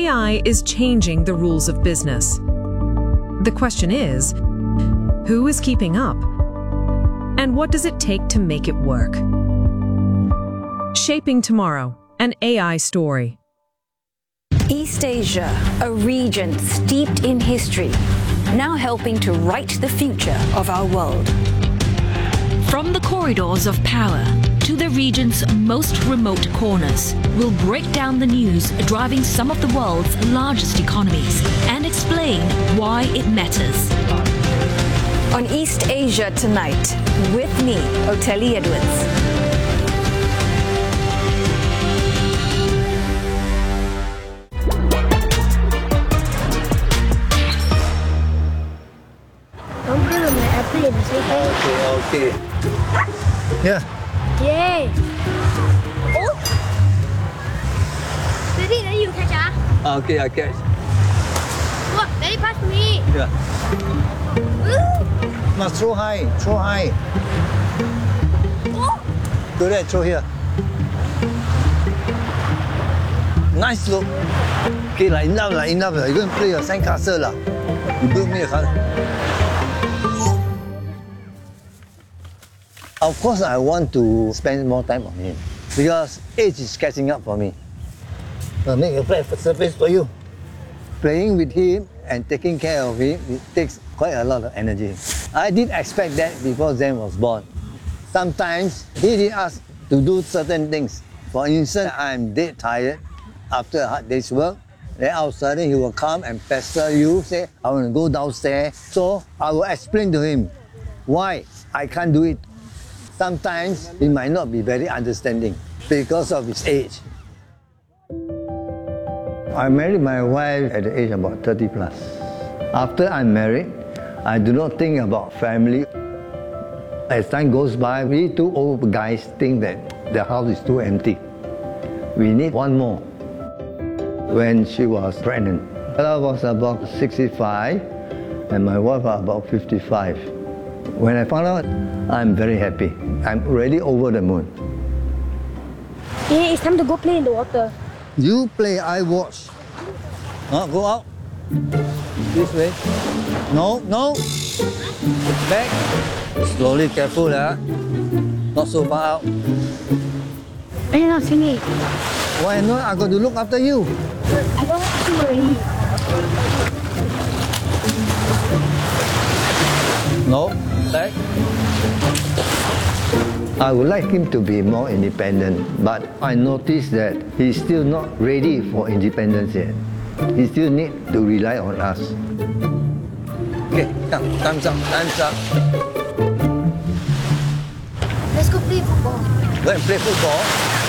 AI is changing the rules of business. The question is, who is keeping up? And what does it take to make it work? Shaping Tomorrow, an AI story. East Asia, a region steeped in history, now helping to write the future of our world. From the corridors of power to the region's most remote corners, we'll break down the news driving some of the world's largest economies and explain why it matters. On East Asia Tonight, with me, Oteli Edwards. Okay. Yeah. Yay! Oh! Daddy, then you catch Okay, I catch. Look, Daddy pass me. Yeah. Must throw high. Throw high. Oh! Go there, throw here. Nice look. Okay, enough. You're going to play your sandcastle. You build me a castle. Of course, I want to spend more time on him because age is catching up for me. I'll make a flat surface for you. Playing with him and taking care of him, it takes quite a lot of energy. I did expect that before Zen was born. Sometimes he did ask to do certain things. For instance, I'm dead tired after a hard day's work. Then all of a sudden he will come and pester you, say, I want to go downstairs. So I will explain to him why I can't do it. Sometimes he might not be very understanding because of his age. I married my wife at the age of about 30 plus. After I'm married, I do not think about family. As time goes by, we two old guys think that the house is too empty. We need one more. When she was pregnant, I was about 65 and my wife was about 55. When I found out, I'm very happy. I'm already over the moon. Hey, it's time to go play in the water. You play, I watch. Go out. This way. No. Back. Slowly, careful. Not so far out. I don't know, singing. Why not? I got to look after you. I don't want to already. No. Back. I would like him to be more independent, but I noticed that he's still not ready for independence yet. He still needs to rely on us. Okay, come, time's up. Let's go play football. Go and play football.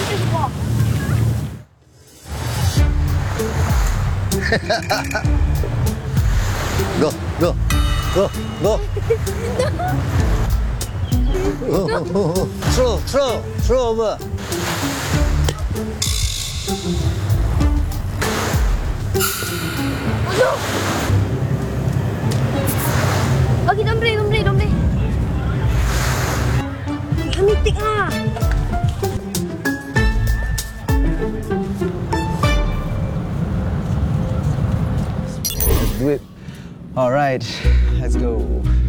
Go. Throw over. No! Okay, don't play. Let me take Let's do it. All right, let's go.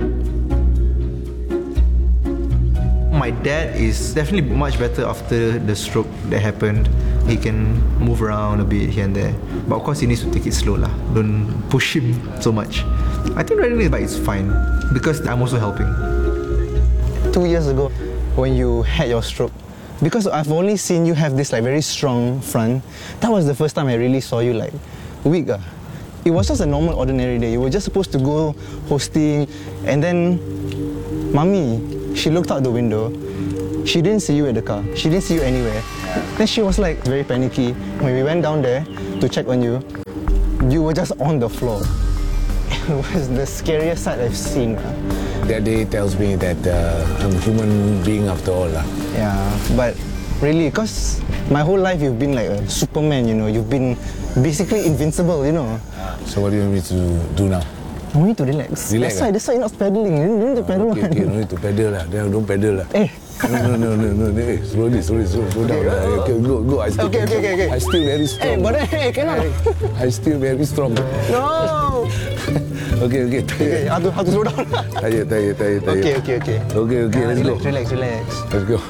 My dad is definitely much better after the stroke that happened. He can move around a bit here and there. But of course, he needs to take it slow lah. Don't push him so much. I think riding the bike is fine because I'm also helping. 2 years ago, when you had your stroke, because I've only seen you have this very strong front, that was the first time I really saw you weak. It was just a normal, ordinary day. You were just supposed to go hosting, and then Mummy, she looked out the window. She didn't see you at the car. She didn't see you anywhere. Then she was very panicky. When we went down there to check on you, you were just on the floor. It was the scariest sight I've seen. That day tells me that I'm a human being after all. Yeah, but really, because my whole life you've been like a Superman, You've been basically invincible, So what do you want me to do now? I want you to relax. That's why you're not pedaling. You don't need to pedal. Okay, no need to pedal. Then don't pedal. Hey, No. Hey, slow down. Okay, go. I still, Okay. I still very strong. Hey, but hey, cannot. I still very strong. No. Okay. Okay, how to slow down? Tired. Okay. Okay, let's go. Relax. Let's go.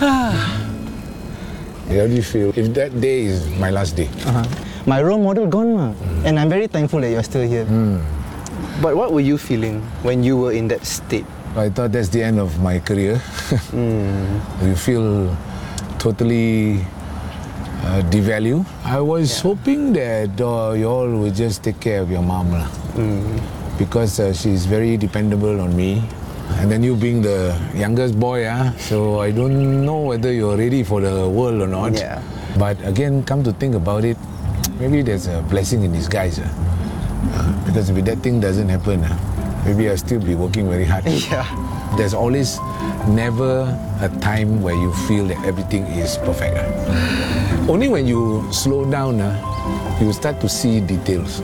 How do you feel if that day is my last day? My role model gone, and I'm very thankful that you're still here. But what were you feeling when you were in that state? I thought that's the end of my career. You feel totally devalued. I was hoping that you all would just take care of your mom because she's very dependable on me. And then you being the youngest boy, so I don't know whether you're ready for the world or not. Yeah. But again, come to think about it, maybe there's a blessing in disguise. Because if that thing doesn't happen, maybe I'll still be working very hard. Yeah. There's always never a time where you feel that everything is perfect. Only when you slow down, you start to see details.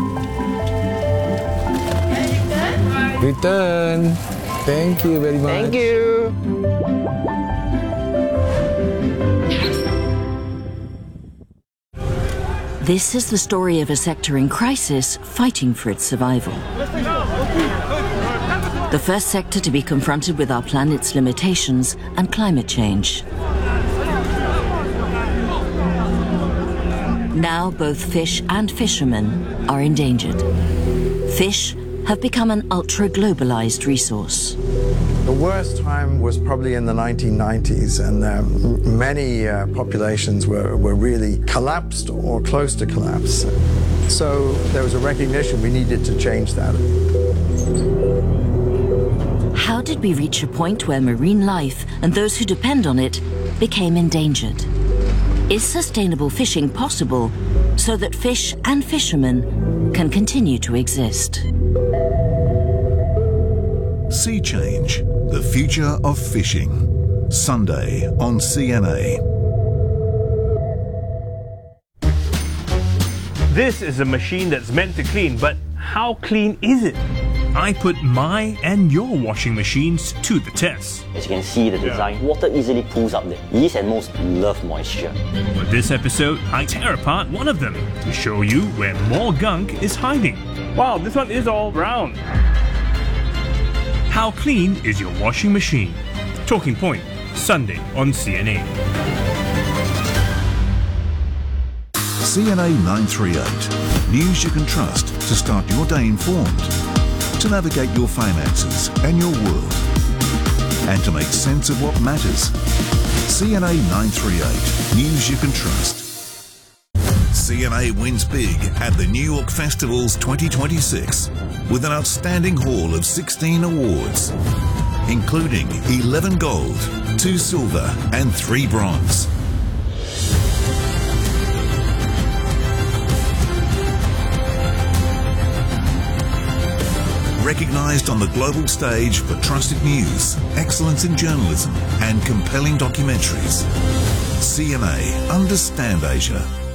Return. Thank you very much. Thank you. This is the story of a sector in crisis fighting for its survival. The first sector to be confronted with our planet's limitations and climate change. Now both fish and fishermen are endangered. Fish have become an ultra-globalized resource. The worst time was probably in the 1990s, and many populations were really collapsed or close to collapse. So there was a recognition we needed to change that. How did we reach a point where marine life and those who depend on it became endangered? Is sustainable fishing possible so that fish and fishermen can continue to exist? Sea Change, the future of fishing. Sunday on CNA. This is a machine that's meant to clean, but how clean is it? I put my and your washing machines to the test. As you can see the design, water easily pools up there. Yeast and most love moisture. For this episode, I tear apart one of them to show you where more gunk is hiding. Wow, this one is all brown. How clean is your washing machine? Talking Point, Sunday on CNA. CNA 938. News you can trust to start your day informed, to navigate your finances and your world, and to make sense of what matters. CNA 938. News you can trust. CNA wins big at the New York Festivals 2026 with an outstanding haul of 16 awards, including 11 gold, 2 silver and 3 bronze. Recognised on the global stage for trusted news, excellence in journalism and compelling documentaries. CNA Understand Asia.